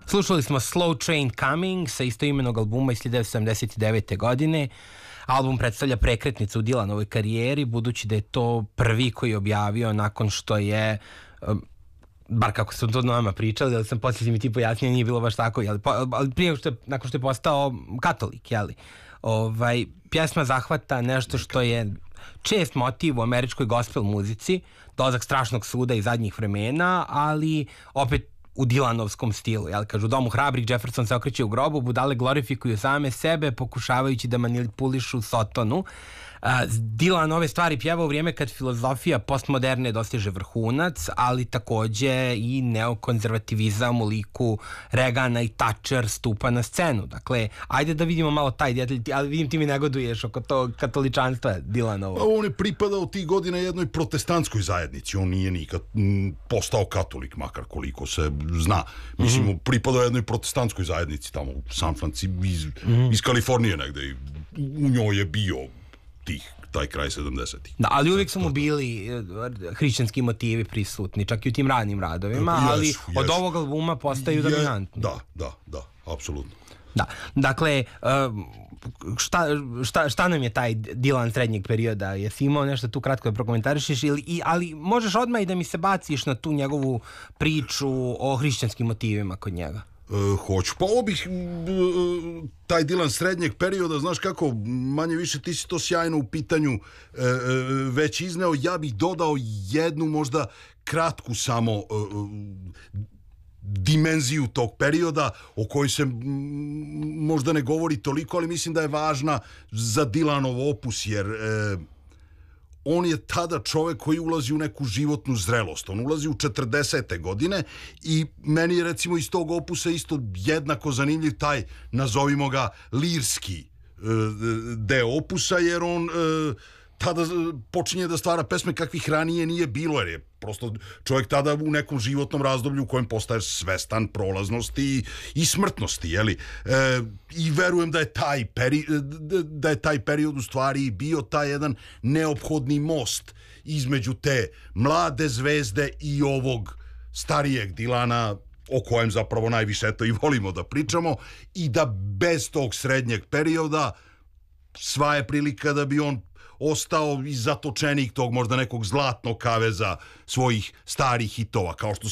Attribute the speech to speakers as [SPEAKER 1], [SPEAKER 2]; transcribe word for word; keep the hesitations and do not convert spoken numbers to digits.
[SPEAKER 1] Slušali smo Slow Train Coming sa istoimenog albuma iz hiljadu devetsto sedamdeset devete. godine. Album predstavlja prekretnicu u Dylanovoj karijeri, budući da je to prvi koji je objavio nakon što je, um, bar kako su to nama pričali, ali sam poslije mi ti pojasnio, nije bilo baš tako, jeli, ali prije što je, nakon što je postao katolik, jeli, ovaj, pjesma zahvata nešto što je čest motiv u američkoj gospel muzici, dolazak strašnog suda iz zadnjih vremena, ali opet u Dylanovskom stilu, jel? Kažu, u domu hrabrih Jefferson se okreće u grobu, budale glorifikuju same sebe, pokušavajući da manipulišu Sotonu. Dylan ove stvari pjeva u vrijeme kad filozofija postmoderne dostiže vrhunac, ali takođe i neokonzervativizam u liku Reagana i Thatcher stupa na scenu. Dakle, ajde da vidimo malo taj detalj, ali vidim ti mi negoduješ oko tog katoličanstva Dylanovo.
[SPEAKER 2] Pa on je pripadao tih godina jednoj protestantskoj zajednici, on nije nikad m, postao katolik, makar koliko se zna. Mislim, mm-hmm. pripadao jednoj protestantskoj zajednici tamo u San Francisco, iz, mm-hmm. iz Kalifornije negde, i u njoj je bio tih, taj kraj sedamdesetih.
[SPEAKER 1] Da, ali uvijek su mu bili hrišćanski motivi prisutni, čak i u tim ranim radovima, yes, ali yes. od ovog albuma postaju je, dominantni.
[SPEAKER 2] Da, da, da, apsolutno.
[SPEAKER 1] Da, dakle, šta, šta, šta nam je taj Dylan srednjeg perioda? Jesi imao nešto tu kratko da prokomentarišeš, ili, ali možeš odmah i da mi se baciš na tu njegovu priču o hrišćanskim motivima kod njega?
[SPEAKER 2] Uh, hoću, pa ovo bih uh, taj Dylan srednjeg perioda, znaš kako, manje više ti si to sjajno u pitanju uh, već izneo, ja bih dodao jednu možda kratku samo uh, dimenziju tog perioda o kojoj se m, možda ne govori toliko, ali mislim da je važna za Dylanov opus, jer uh, on je tada čovjek koji ulazi u neku životnu zrelost. On ulazi u četrdesete godine i meni je recimo iz tog opusa isto jednako zanimljiv taj, nazovimo ga, lirski deo opusa, jer on tada počinje da stvara pesme kakvih ranije nije bilo, jer je prosto čovjek tada u nekom životnom razdoblju u kojem postaje svestan prolaznosti i, i smrtnosti, jeli? E, i verujem da je taj peri, da je taj period u stvari bio taj jedan neophodni most između te mlade zvezde i ovog starijeg Dylana, o kojem zapravo najviše eto i volimo da pričamo, i da bez tog srednjeg perioda sva je prilika da bi on ostao i zatočenik tog možda nekog zlatnog kaveza svojih starih hitova, kao što